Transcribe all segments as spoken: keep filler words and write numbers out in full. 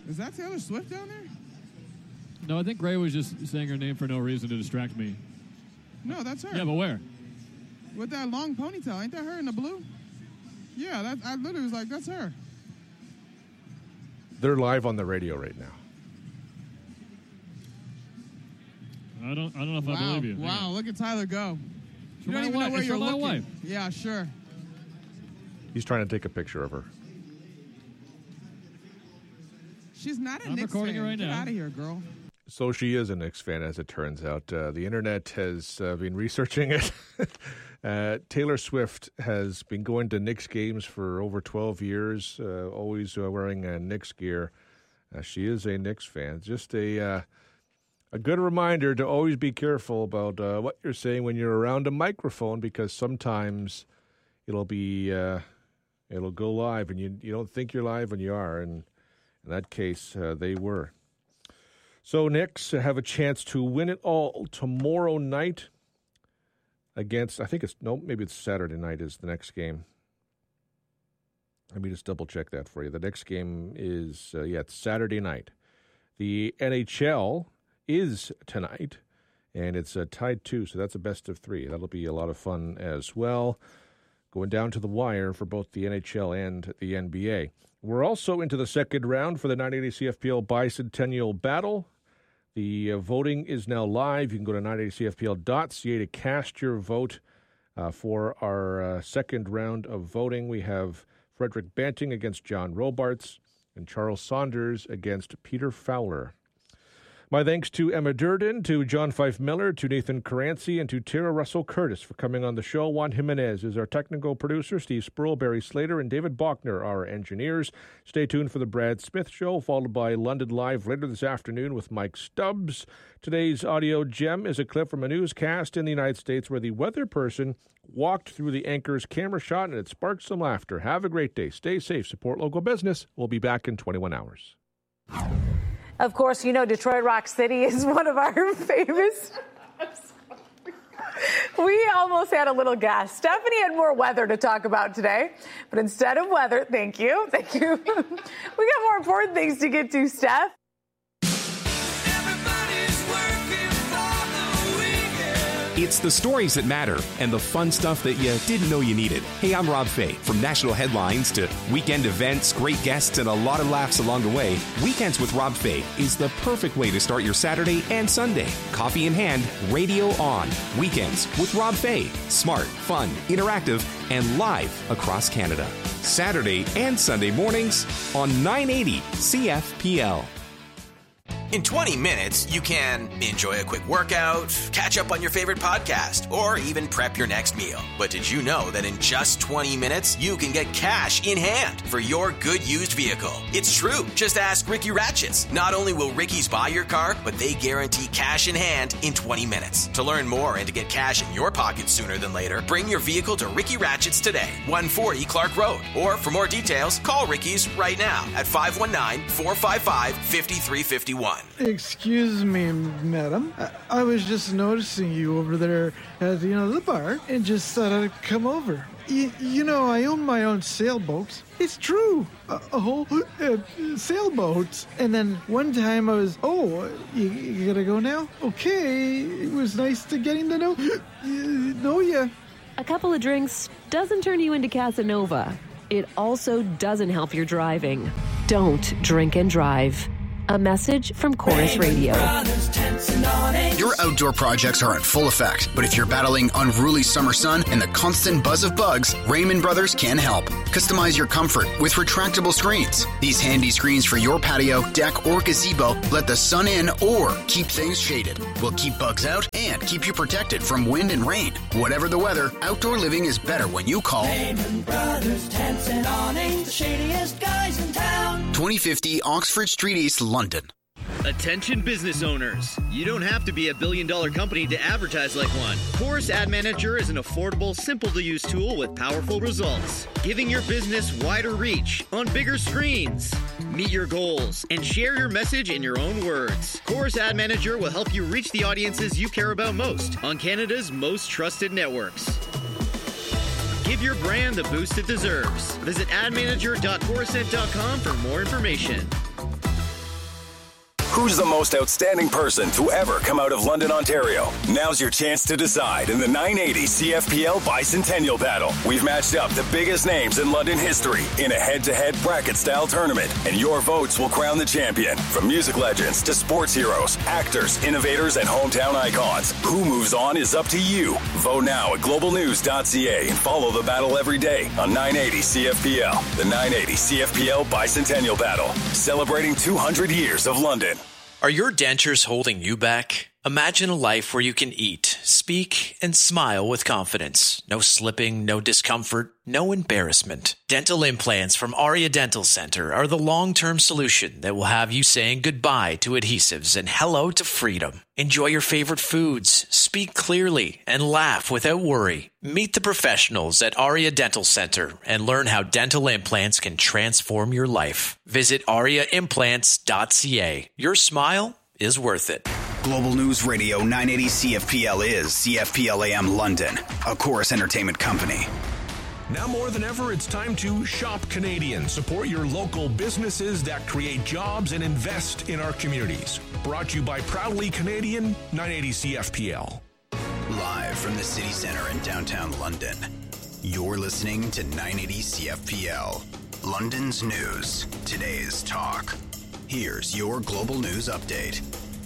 Is that Taylor Swift down there? No, I think Gray was just saying her name for no reason to distract me. No, that's her. Yeah, but where? With that long ponytail. Ain't that her in the blue? Yeah, that, I literally was like, that's her. They're live on the radio right now. I don't I don't know if wow. I believe you. Wow, look at Tyler go. It's You for don't my even wife. know where It's you're for my looking. wife. Yeah, sure. He's trying to take a picture of her. She's not a I'm Knicks recording fan. it right Get now. out of here, girl. So she is a Knicks fan, as it turns out. Uh, the internet has uh, been researching it. uh, Taylor Swift has been going to Knicks games for over twelve years, uh, always uh, wearing uh, Knicks gear. Uh, she is a Knicks fan. Just a uh, a good reminder to always be careful about uh, what you're saying when you're around a microphone, because sometimes it'll be uh, it'll go live, and you you don't think you're live when you are. And in that case, uh, they were. So Knicks have a chance to win it all tomorrow night against, I think it's, no, maybe it's Saturday night is the next game. Let me just double check that for you. The next game is, uh, yeah, it's Saturday night. The N H L is tonight, and it's uh, tied two, so that's a best of three. That'll be a lot of fun as well, going down to the wire for both the N H L and the N B A. We're also into the second round for the nine eighty C F P L Bicentennial Battle. The uh, voting is now live. You can go to nine eighty C F P L dot C A to cast your vote uh, for our uh, second round of voting. We have Frederick Banting against John Robarts and Charles Saunders against Peter Fowler. My thanks to Emma Durden, to John Fife Miller, to Nathan Caranci, and to Tara Russell Curtis for coming on the show. Juan Jimenez is our technical producer. Steve Spurl, Barry Slater, and David Bachner are our engineers. Stay tuned for the Brad Smith Show, followed by London Live later this afternoon with Mike Stubbs. Today's audio gem is a clip from a newscast in the United States where the weather person walked through the anchor's camera shot, and it sparked some laughter. Have a great day. Stay safe. Support local business. We'll be back in twenty-one hours. Of course, you know Detroit Rock City is one of our famous. We almost had a little gas. Stephanie had more weather to talk about today, but instead of weather, thank you, thank you. We got more important things to get to, Steph. It's the stories that matter and the fun stuff that you didn't know you needed. Hey, I'm Rob Fay. From national headlines to weekend events, great guests, and a lot of laughs along the way, Weekends with Rob Fay is the perfect way to start your Saturday and Sunday. Coffee in hand, radio on. Weekends with Rob Fay. Smart, fun, interactive, and live across Canada. Saturday and Sunday mornings on nine eighty C F P L. In twenty minutes, you can enjoy a quick workout, catch up on your favorite podcast, or even prep your next meal. But did you know that in just twenty minutes, you can get cash in hand for your good used vehicle? It's true. Just ask Ricky Ratchets. Not only will Ricky's buy your car, but they guarantee cash in hand in twenty minutes. To learn more and to get cash in your pocket sooner than later, bring your vehicle to Ricky Ratchets today, one forty Clark Road. Or for more details, call Ricky's right now at five one nine, four five five, five three five one. Excuse me, madam. I, I was just noticing you over there at, you know, the bar and just thought I'd come over. Y- you know, I own my own sailboat. It's true. A, a whole uh, sailboat. And then one time I was, oh, you, you gotta go now? Okay. It was nice to getting to know, uh, know ya. A couple of drinks doesn't turn you into Casanova. It also doesn't help your driving. Don't drink and drive. A message from Chorus Radio. Your outdoor projects are in full effect, but if you're battling unruly summer sun and the constant buzz of bugs, Raymond Brothers can help. Customize your comfort with retractable screens. These handy screens for your patio, deck, or gazebo let the sun in or keep things shaded. Will keep bugs out and keep you protected from wind and rain. Whatever the weather, outdoor living is better when you call Raymond Brothers Tents and Awnings, the shadiest guys in town. twenty fifty Oxford Street East, London. Attention business owners. You don't have to be a billion dollar company to advertise like one. Chorus Ad Manager is an affordable, simple to use tool with powerful results, giving your business wider reach on bigger screens. Meet your goals and share your message in your own words. Chorus Ad Manager will help you reach the audiences you care about most on Canada's most trusted networks. Give your brand the boost it deserves. Visit ad manager dot coruscent dot com for more information. Who's the most outstanding person to ever come out of London, Ontario? Now's your chance to decide in the nine eighty C F P L Bicentennial Battle. We've matched up the biggest names in London history in a head-to-head bracket-style tournament, and your votes will crown the champion. From music legends to sports heroes, actors, innovators, and hometown icons. Who moves on is up to you. Vote now at global news dot c a and follow the battle every day on nine eighty C F P L. The nine eighty C F P L Bicentennial Battle, celebrating two hundred years of London. Are your dentures holding you back? Imagine a life where you can eat, speak, and smile with confidence. No slipping, no discomfort, no embarrassment. Dental implants from Aria Dental Center are the long-term solution that will have you saying goodbye to adhesives and hello to freedom. Enjoy your favorite foods, speak clearly, and laugh without worry. Meet the professionals at Aria Dental Center and learn how dental implants can transform your life. Visit aria implants dot c a. Your smile is worth it. Global News Radio nine eighty C F P L is C F P L A M London, a Chorus Entertainment company. Now more than ever, it's time to shop Canadian. Support your local businesses that create jobs and invest in our communities. Brought to you by Proudly Canadian, nine eighty C F P L. Live from the City Centre in downtown London, you're listening to nine eighty C F P L. London's news, today's talk. Here's your Global News Update.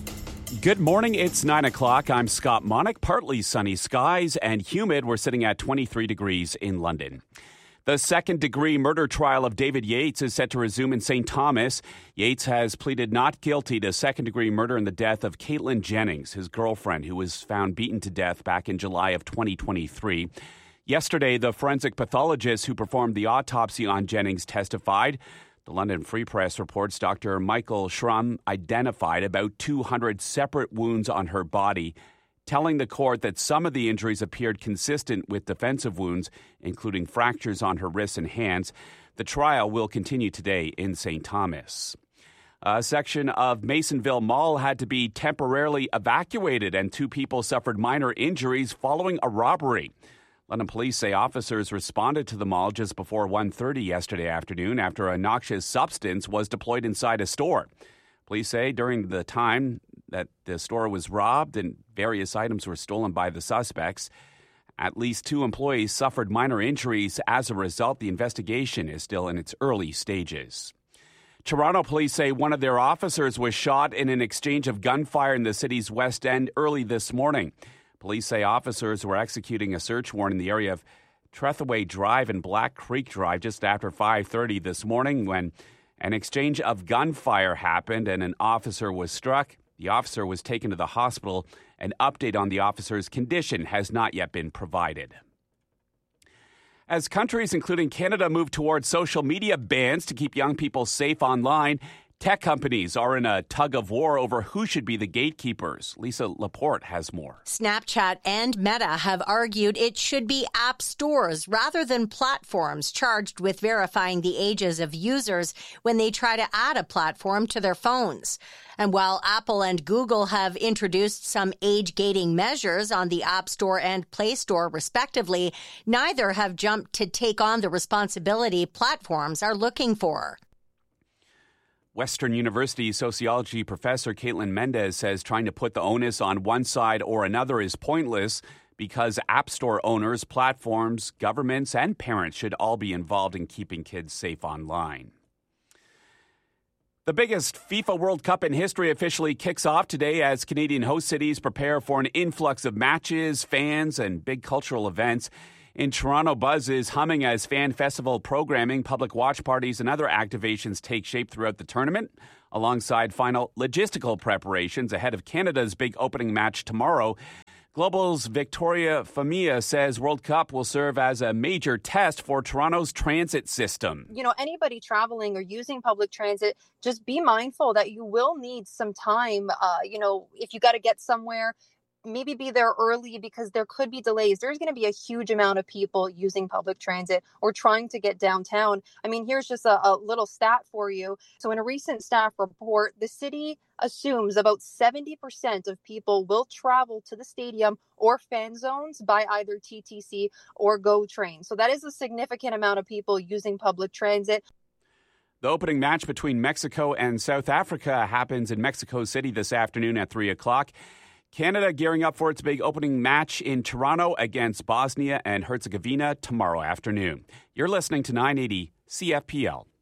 Good morning. It's nine o'clock. I'm Scott Monick. Partly sunny skies and humid. We're sitting at twenty-three degrees in London. The second-degree murder trial of David Yates is set to resume in Saint Thomas. Yates has pleaded not guilty to second-degree murder in the death of Caitlin Jennings, his girlfriend, who was found beaten to death back in July of twenty twenty-three. Yesterday, the forensic pathologist who performed the autopsy on Jennings testified. The London Free Press reports Doctor Michael Schramm identified about two hundred separate wounds on her body, telling the court that some of the injuries appeared consistent with defensive wounds, including fractures on her wrists and hands. The trial will continue today in Saint Thomas. A section of Masonville Mall had to be temporarily evacuated, and two people suffered minor injuries following a robbery. London police say officers responded to the mall just before one thirty yesterday afternoon after a noxious substance was deployed inside a store. Police say during the time that the store was robbed and various items were stolen by the suspects, at least two employees suffered minor injuries. As a result, the investigation is still in its early stages. Toronto police say one of their officers was shot in an exchange of gunfire in the city's West End early this morning. Police say officers were executing a search warrant in the area of Trethaway Drive and Black Creek Drive just after five thirty this morning when an exchange of gunfire happened and an officer was struck. The officer was taken to the hospital. An update on the officer's condition has not yet been provided. As countries, including Canada, move towards social media bans to keep young people safe online, tech companies are in a tug of war over who should be the gatekeepers. Lisa Laporte has more. Snapchat and Meta have argued it should be app stores rather than platforms charged with verifying the ages of users when they try to add a platform to their phones. And while Apple and Google have introduced some age-gating measures on the App Store and Play Store, respectively, neither have jumped to take on the responsibility platforms are looking for. Western University sociology professor Caitlin Mendez says trying to put the onus on one side or another is pointless because App Store owners, platforms, governments, and parents should all be involved in keeping kids safe online. The biggest FIFA World Cup in history officially kicks off today as Canadian host cities prepare for an influx of matches, fans, and big cultural events. In Toronto, buzz is humming as fan festival programming, public watch parties, and other activations take shape throughout the tournament, alongside final logistical preparations ahead of Canada's big opening match tomorrow. Global's Victoria Famia says World Cup will serve as a major test for Toronto's transit system. You know, anybody traveling or using public transit, just be mindful that you will need some time. Uh, you know, if you got to get somewhere, maybe be there early because there could be delays. There's going to be a huge amount of people using public transit or trying to get downtown. I mean, here's just a, a little stat for you. So in a recent staff report, the city assumes about seventy percent of people will travel to the stadium or fan zones by either T T C or GO Train. So that is a significant amount of people using public transit. The opening match between Mexico and South Africa happens in Mexico City this afternoon at three o'clock. Canada gearing up for its big opening match in Toronto against Bosnia and Herzegovina tomorrow afternoon. You're listening to nine eighty C F P L.